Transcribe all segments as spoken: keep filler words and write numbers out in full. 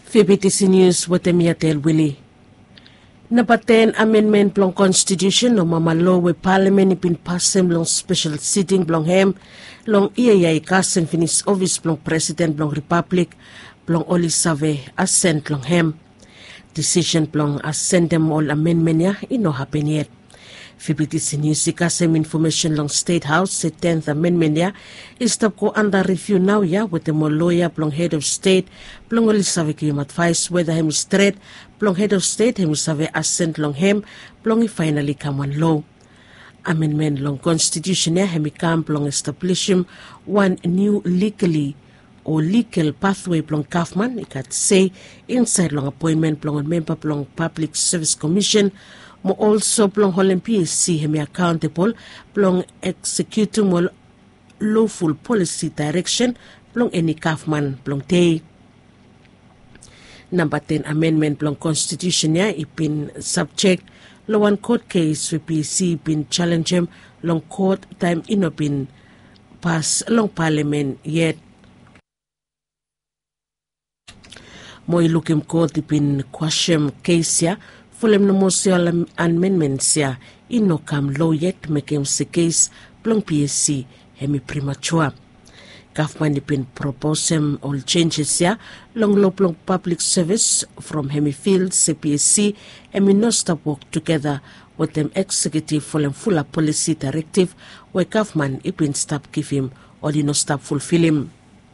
V B T C News with Emiatel Willie. Napaten amendment blong constitution no mamalo we parliament ipin passem long special sitting blong hem long iya ikasen finish office blong president blong republic blong oli save assent long hem. Decision blong assent them all amendment ya ino happen yet. V B T C News ikasem information long State House se tenth amendment ya istap ko under review now ya with the more lawyer blong head of state blong oli save kim advice whether him straight blong head of state him save assent long hem blong i finally come on law. Amendment long constitution ya hemi kam blong establish him one new legally or legal pathway blong government ikat say inside long appointment blong member blong public service commission mo also blong holen P S C hemi accountable blong executing mo lawful policy direction blong any government blong day. Number ten amendment blong constitution ya ipin subject lawan court case with P S C been challenge him long court time ino been pass long parliament yet. Mo ilukim court ipin question case ya fulem no social amendments ya ino kam law yet mekem se case blong P S C hemi premature. Government ipin proposem all changes ya long law blong public service from hemi field se P S C hemi no stop work together with them executive fulem full policy directive where government ipin stop give him or no stop fulfill him.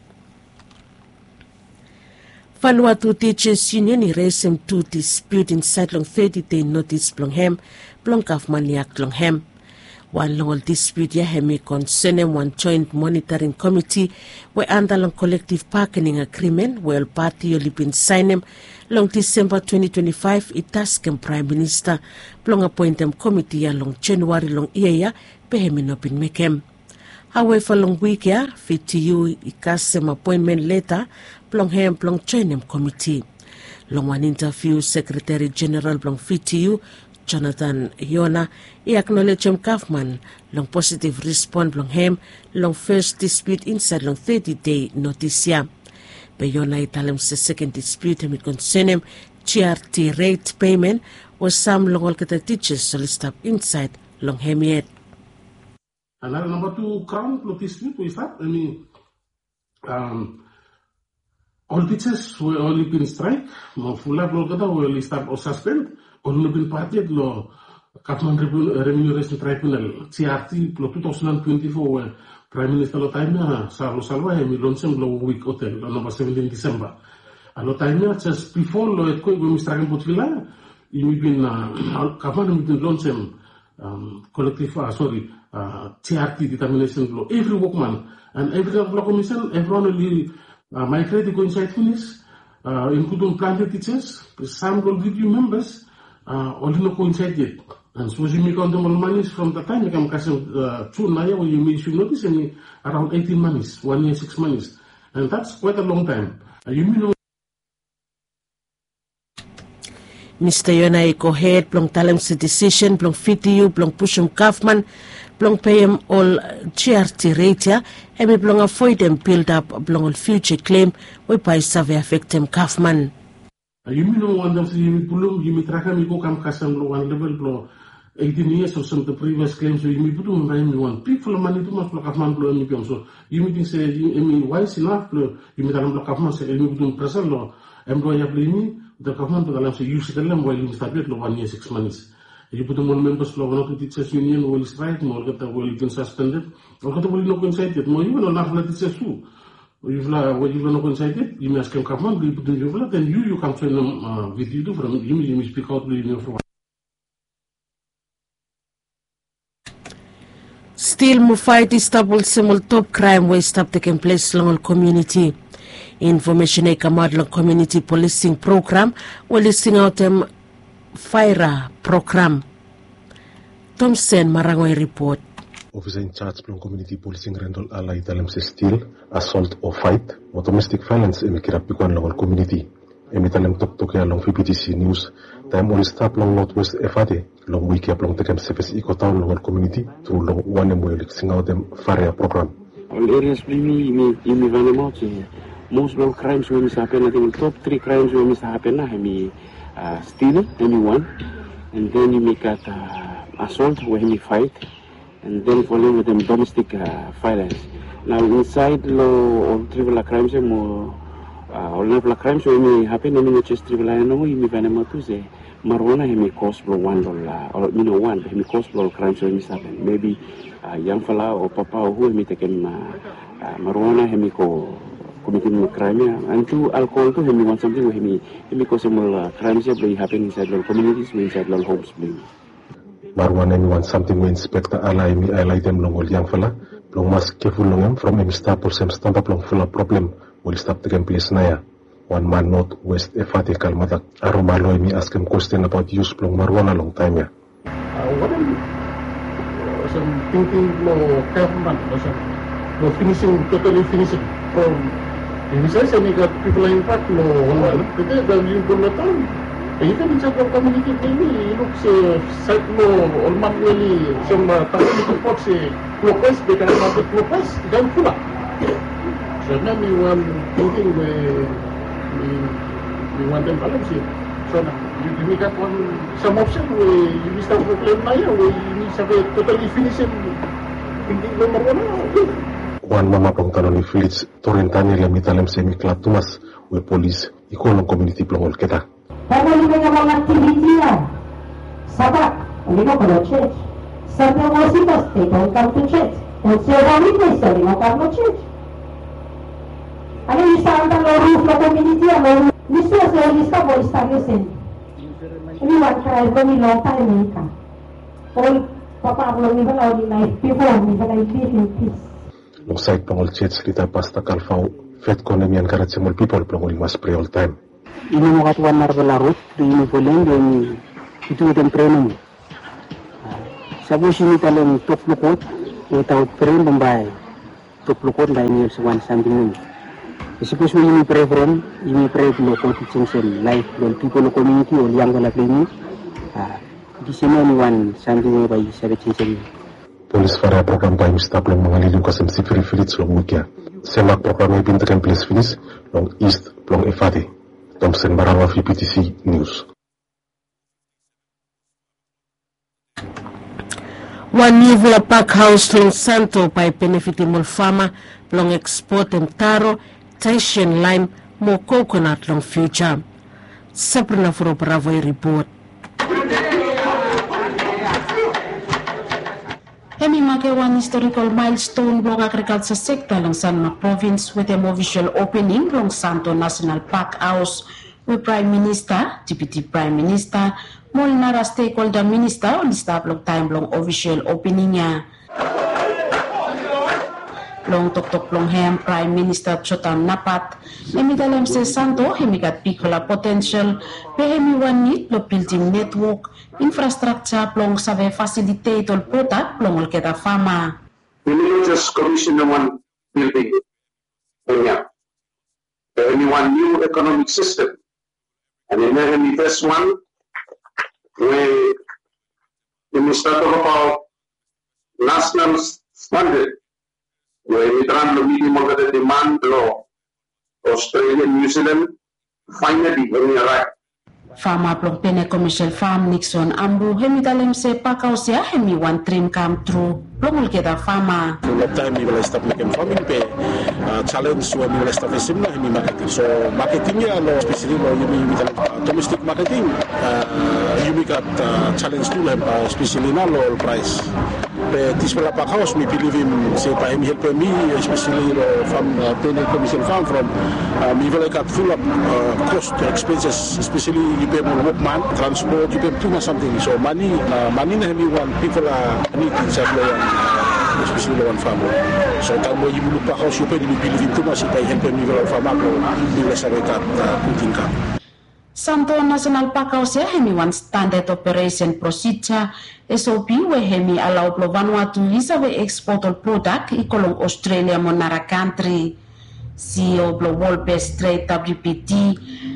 Vanuatu Teachers Union i raise him to dispute inside long thirty day notice blong hem blong government yak long hem. One long dispute ya hemi concern him one joint monitoring committee where under long collective bargaining agreement where party only been sign him long December twenty twenty-five it task him Prime Minister blong appoint him committee ya long January long iya ya pe hemi no bin make him. However, long week ya, V T U ikasem appointment letter blong hem blong join him committee. Long one interview Secretary General blong V T U Jonathan Yona he acknowledge him government long positive response blong hem long first dispute inside long thirty day notice ya. Be Yona italem se second dispute him concern him G R T rate payment was some long all kata teachers solicit inside long hem yet. Another number two crown dispute we start. I mean, um, all teachers were only been strike. Mo fulla blow kata we only start or suspend. Only been parted lo government remuneration tribunal C R T lo twenty twenty-four where Prime Minister lo time na sa lo salwa hemi launching lo week hotel lo number seventeen December. Alo time na just before lo et ko we strike pot villa. Imi been government been launching um, collective uh, sorry. Uh, T R T determination law, every workman and every law commission, everyone will uh, migrate to coincide finish, uh, including planted teachers, some will give you members, uh, only no coincide yet. And so you make on the monies from the time you come uh, two naya when you make you notice any around eighteen monies, one year, six monies. And that's quite a long time. Uh, you know, Mister Yona go ahead, blong talem se decision, blong V T U, blong pushum government, blong pay him all G R T rate ya, and we blong avoid them build up blong all future claim whereby survey affect them government. You know one of the pulum, you may track me go come custom low one level blow eighteen years or some of the previous claims, so you may put on time one people money too much block of man blow any film. So you may say, you mean wise enough, you may tell them block of man say, you may put on present law, employer blaming. The government will also use the lamb while you start with one year, six months. You put them on members law, one of the teachers union will strike, more that will be suspended, or that will not coincide it. More you will not have teachers too. You've when you will not coincide it, you must come government, you put in your then you you come to them uh, with you do from you, you may speak out you for. Still mo fight is double simul top crime where stop taking place along community. Information ay kamadlang community policing program will listing out them FIRA program. Thompson Marangoy report. Officer in charge ng community policing Randall Alay talem se steal, assault or fight, or domestic violence emi kirapikuan lang community. Emi talem tok-tok ya long V B T C News, time all stop long Northwest F A D, long week ya long tekem service ikotaw lang community, through long one mo listing out them FIRA program. All areas bring me, me, me, most of crimes when it happen, I think top three crimes when it happen, I mean, uh, steal, anyone, and then you make that uh, assault where he fight, and then following with them domestic uh, violence. Now inside law or trivial crimes, more all level crimes when it happen, I mean, just trivial, I know you may find to say. Marijuana he may cause for one dollar or you know one he may cause for crimes when it happen. Maybe uh, young fella or papa or who may take him uh, uh, marijuana he may co committing crime and to alcohol to he may want something where he may he may cause some uh, crimes that may happen inside the communities, inside the homes. Marijuana he want something when inspector alai me alai them long old young fella long mas careful long from him stop or some stamp up long full of problem will stop the game place naya. One man north west Efate Kalmatak. Aromalo me ask him question about use of marijuana long time ya. Uh, what are you uh, some thinking no government or some no finishing totally finishing from in sense any got people in fact no one because the you go not on even inside the community maybe look say site no almost really some community folks say locals they can have it locals then full up so now we want thinking where We, we want them balance it. So now, you, you got one, some option where you start to play Maya, where you need to totally finish it. One mama pong tanong ni Felix Torrentani la mitalem semi club tumas we police ikolong community plongol kita. Pero hindi nga mga activity yan. Sabak, hindi mo pala church. Sa pangositos, they don't come to church. And so witness, they don't come to church. Ano yung isang tang roof na community, ano, mister sa lista mo, establishment. Ini one try, very long time, Nika. All, papa, ako lang nila, all in life, before, nila, I live in peace. Nung site pangol church, kita pasta kalfaw, fet konemian karat simul people, pangol mas pray all time. Ini mo katuan narbalarot, ini polen, yung itu yung training. Sabi sini talong tuplukot, itaw pren bombay, tuplukot na inyo sa one something. Suppose we may pray from, you may pray from local teachings and life, when people in the community or young people playing, this is anyone something by seventeen. Police fare program by Mister Plong mga lilong kasem si Free Felix long wikya. Semak program ay pintakan place finish long East Plong Efate. Thompson Barawa V P T C News. One Nivula Park House long Santo by benefiting Mulfama long export and taro Taishan lime mo coconut long future. Sabrina Furo Bravo report. Hemi make one historical milestone long agriculture sector long Sanma province with an official opening long Santo National Park House with Prime Minister, Deputy Prime Minister, Molnara stakeholder minister on the start long time long official opening niya. Long tok-tok long hem Prime Minister Chotam Napat, emidalem se Santo, hemigat pikola potential, pehemi one need lo building network, infrastructure plong save facilitate ol product plong ol keta fama. We need just commission one building. Yeah. Pehemi one new economic system. And then the first one, we, we start talk about national standard. Where we try to meet the demand law, Australia, New Zealand, finally when we arrive. Farmer plong pene commercial farm Nixon ambu hemi dalem se pakaw siya hemi one dream come true plong ulkeda farmer. So that time we will start making farming pe uh, challenge when we will start simna hemi marketing. So marketing ya lo especially lo yumi yumi dalem uh, domestic marketing uh, yumi kat uh, challenge tu lah uh, especially na lo price. Pe tisbala pakaw mi believe in se pa hemi help me especially lo from uh, pene commercial farm from uh, mi will kat full of uh, cost expenses especially you pay more workman, transport, you pay too much something. So money, uh, money na hemi one people are need inside the uh, especially the one farmer. So tamo you look pa house you pay you believe in too much if I help me the farmer ko you will survive that putting ka. Santo National Park House ya hemi one standard operation procedure S O P we hemi allow plo Vanuatu visa we export all product ikolong Australia monara country. C E O Global Best Trade W P T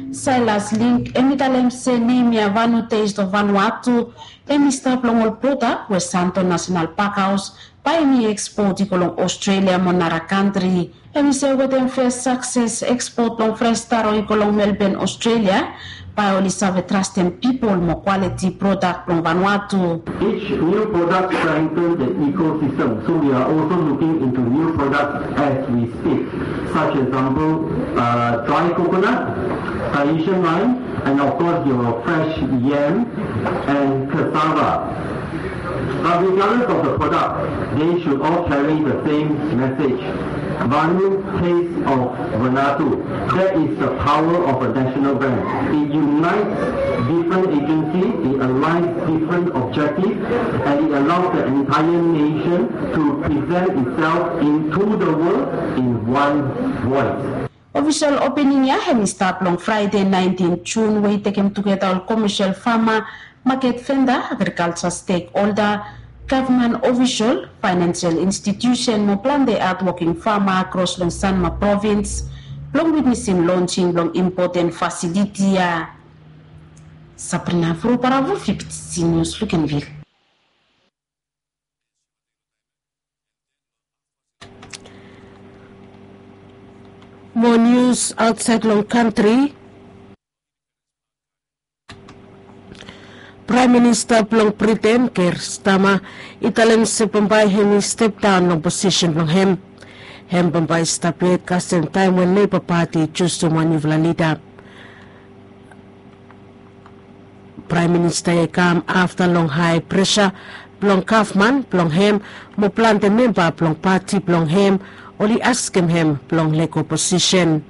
Silas Link emitalem senemia Vanu Taste of Vanuatu emista plongol prota West Santo National Park House by emi export ikolong Australia monara country emise wetem first success export long fresh taro ikolong Melbourne Australia by only serve trusting people more quality product from Vanuatu. Each new product strengthens the ecosystem, so we are also looking into new products as we speak, such as example uh, dry coconut, Tahitian lime, and of course your fresh yam and cassava. But regardless of the product, they should all carry the same message. Vanu Taste of Vanuatu. That is the power of a national brand. It unites different agencies, it aligns different objectives, and it allows the entire nation to present itself into the world in one voice. Official opening ya hemi start long Friday nineteenth June we take him together all commercial farmer, market vendor, agriculture stakeholder, government official, financial institution, mo plan the art working farmer across long Sanma province, long witnessing launching long important facility ya. Sabrina Fro para V F P T C News Lukenville. More news outside long country. Prime Minister Plong Britain, Keir Starmer, italem se Bombay hemi step down long position long hem. Hem Bombay stapet casting time when Labour Party choose to maneuver leader. Prime Minister come after long high pressure. Plong Kaufman, Plong hem, mo plan the member Plong Party Plong hem, only ask him hem Plong leko position.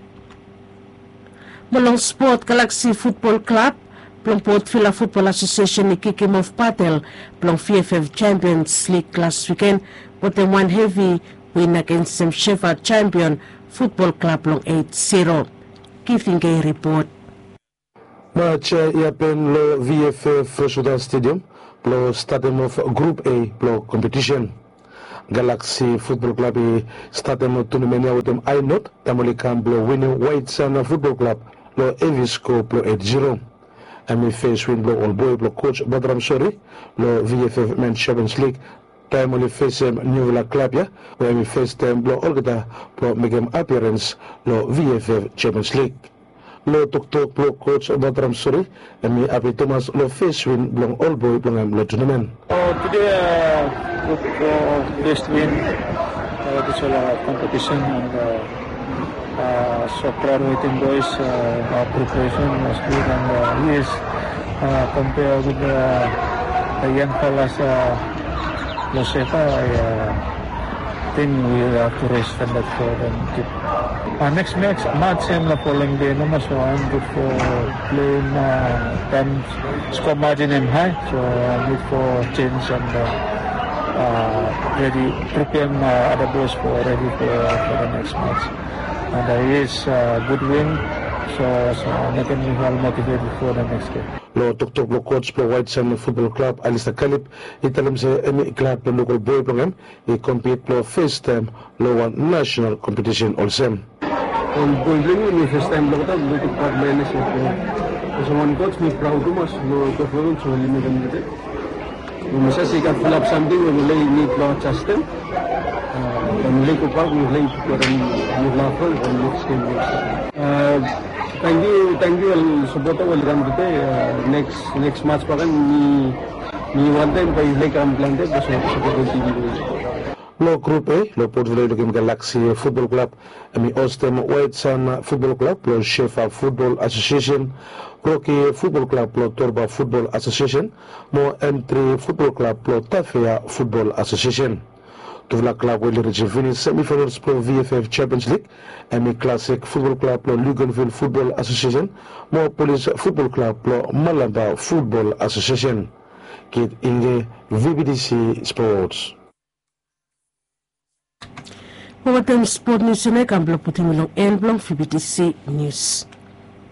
Molong Sport Galaxy Football Club, Plong Port Villa Football Association ikikim of Patel, Plong V F F Champions League last weekend, but then one heavy win against Sam Shepherd champion Football Club Plong eight zero. Giving a report. Match yapen lo V F F Sudan Stadium, Plo starting of Group A Plo competition. Galaxy Football Club starting of tournament with them I note, Tamale Campbell winning White Sun Football Club, Lo Evisco Plo eight zero. And we face win blow all boy blow coach Badram Sori, Lo V F F Men's Champions League. Time only face him New Villa Club, yeah, where we face them blow Olgata, Plo make him appearance, Lo V F F Champions League. Lo tuk tuk blow coach Badram Sori, and me Api Thomas Lo face win blow all boy blow him tournament. Uh, today, uh, with uh, best win, uh, this is a competition and. Uh, Uh, so proud with him boys, uh, our preparation was good and uh, he is uh, compared with uh, the young fellas uh, Josefa, I uh, think we have to raise standard for them. Uh, next match, match I'm the following day, no so I'm good for playing uh, time score margin and high, so I'm good for change and uh, uh, ready, prepare uh, other boys for ready for, uh, for the next match. And uh, he is a uh, good win, so, so making me well motivated for the next game. Lo tuk tuk lo coach pro White Sun Football Club Alistair Kalip italim sa emi club lo local boy program he compete lo first time lo one national competition also. On boy ring ni first time lo ta lo tuk part minus ko. So one coach me proud to mas lo ko follow so limit limit. No sa sikat fill up something we lay need lo system. Dan mulai ko pa, mulai ko rin yung level dan next game. Thank you, thank you support welcome kita. Next next match pa kan ni ni one time pa ilay kam plan de so support T V. Lo Group A, lo Port Vila Looking Galaxy Football Club, ami Austin White Sun Football Club, lo Shefa Football Association, Rocky Football Club, lo Torba Football Association, mo M three Football Club, lo Tafea Football Association. Tuvla Club will reach finish semi-finals pro V F F Champions League, M E Classic Football Club pro Luganville Football Association, Mo Police Football Club pro Malaba Football Association. Kid Inge, V B D C Sports. Wawatem Sport News na kamblo puti milong en blong V B D C News.